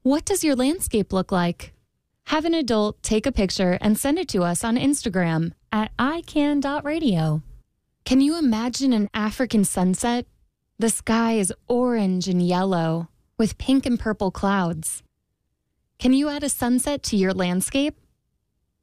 What does your landscape look like? Have an adult take a picture and send it to us on Instagram at ican.radio. Can you imagine an African sunset? The sky is orange and yellow with pink and purple clouds. Can you add a sunset to your landscape?